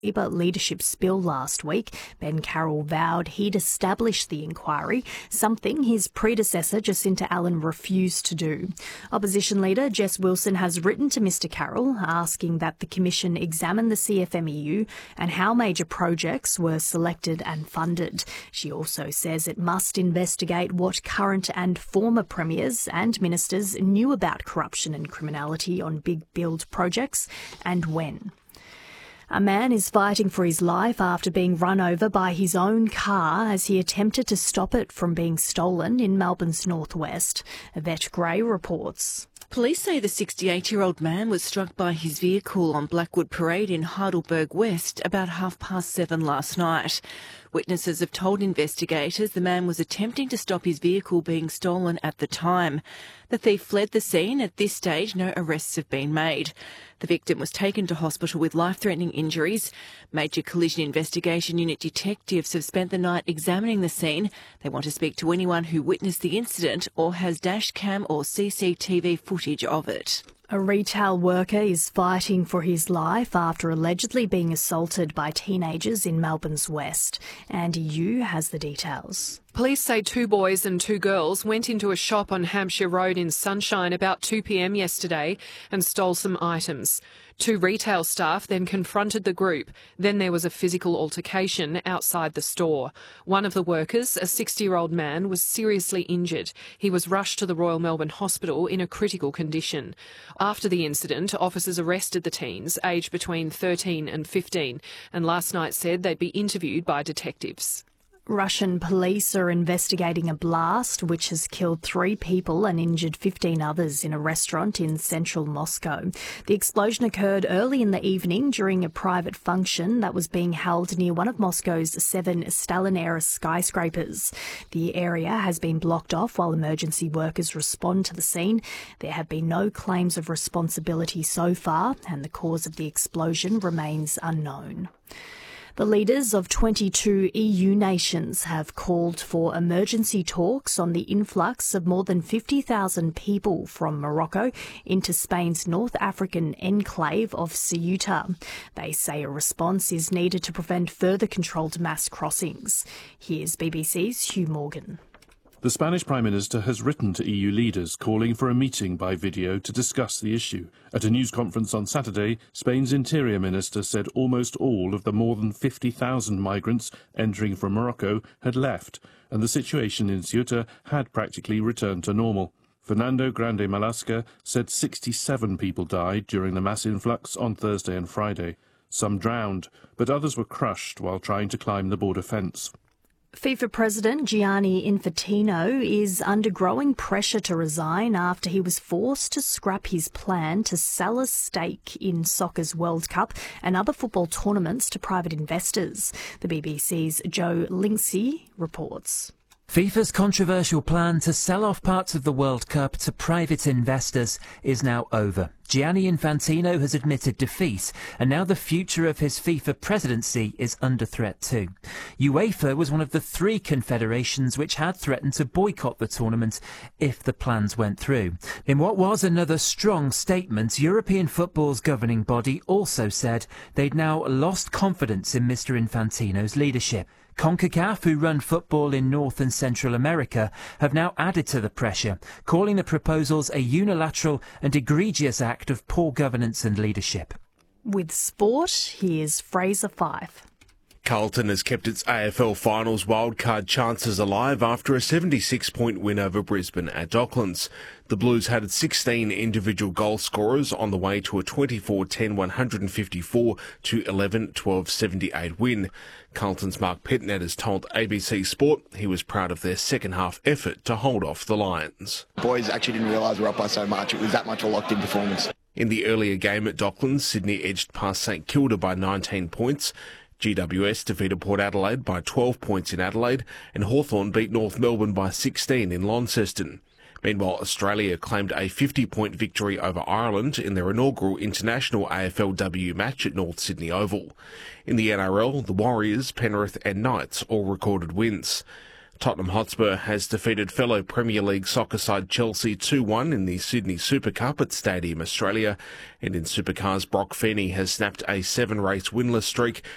Labor leadership spill last week. Ben Carroll vowed he'd establish the inquiry, something his predecessor Jacinta Allen refused to do. Opposition leader Jess Wilson has written to Mr Carroll asking that the Commission examine the CFMEU and how major projects were selected and funded. She also says it must investigate what current and former premiers and ministers knew about corruption and criminality on big build projects and when. A man is fighting for his life after being run over by his own car as he attempted to stop it from being stolen in Melbourne's northwest. Yvette Gray reports. Police say the 68-year-old man was struck by his vehicle on Blackwood Parade in Heidelberg West about 7:30 last night. Witnesses have told investigators the man was attempting to stop his vehicle being stolen at the time. The thief fled the scene. At this stage, no arrests have been made. The victim was taken to hospital with life-threatening injuries. Major Collision Investigation Unit detectives have spent the night examining the scene. They want to speak to anyone who witnessed the incident or has dash cam or CCTV footage of it. A retail worker is fighting for his life after allegedly being assaulted by teenagers in Melbourne's west. Andy Yu has the details. Police say 2 boys and 2 girls went into a shop on Hampshire Road in Sunshine about 2 p.m. yesterday and stole some items. 2 retail staff then confronted the group. Then there was a physical altercation outside the store. One of the workers, a 60-year-old man, was seriously injured. He was rushed to the Royal Melbourne Hospital in a critical condition. After the incident, officers arrested the teens, aged between 13 and 15, and last night said they'd be interviewed by detectives. Russian police are investigating a blast which has killed 3 people and injured 15 others in a restaurant in central Moscow. The explosion occurred early in the evening during a private function that was being held near one of Moscow's 7 Stalin-era skyscrapers. The area has been blocked off while emergency workers respond to the scene. There have been no claims of responsibility so far, and the cause of the explosion remains unknown. The leaders of 22 EU nations have called for emergency talks on the influx of more than 50,000 people from Morocco into Spain's North African enclave of Ceuta. They say a response is needed to prevent further controlled mass crossings. Here's BBC's Hugh Morgan. The Spanish Prime Minister has written to EU leaders calling for a meeting by video to discuss the issue. At a news conference on Saturday, Spain's Interior Minister said almost all of the more than 50,000 migrants entering from Morocco had left, and the situation in Ceuta had practically returned to normal. Fernando Grande Malasca said 67 people died during the mass influx on Thursday and Friday. Some drowned, but others were crushed while trying to climb the border fence. FIFA President Gianni Infantino is under growing pressure to resign after he was forced to scrap his plan to sell a stake in soccer's World Cup and other football tournaments to private investors. The BBC's Joe Linksey reports. FIFA's controversial plan to sell off parts of the World Cup to private investors is now over. Gianni Infantino has admitted defeat, and now the future of his FIFA presidency is under threat too. UEFA was one of the 3 confederations which had threatened to boycott the tournament if the plans went through. In what was another strong statement, European football's governing body also said they'd now lost confidence in Mr Infantino's leadership. CONCACAF, who run football in North and Central America, have now added to the pressure, calling the proposals a unilateral and egregious act of poor governance and leadership. With sport, here's Fraser Fyfe. Carlton has kept its AFL Finals wildcard chances alive after a 76-point win over Brisbane at Docklands. The Blues had 16 individual goal scorers on the way to a 24-10 154 to 11-12-78 win. Carlton's Mark Pitnet has told ABC Sport he was proud of their second-half effort to hold off the Lions. Boys actually didn't realise we were up by so much. It was that much a locked-in performance. In the earlier game at Docklands, Sydney edged past St Kilda by 19 points. GWS defeated Port Adelaide by 12 points in Adelaide, and Hawthorn beat North Melbourne by 16 in Launceston. Meanwhile, Australia claimed a 50-point victory over Ireland in their inaugural international AFLW match at North Sydney Oval. In the NRL, the Warriors, Penrith and Knights all recorded wins. Tottenham Hotspur has defeated fellow Premier League soccer side Chelsea 2-1 in the Sydney Super Cup at Stadium Australia. And in Supercars, Brock Feeney has snapped a 7-race winless streak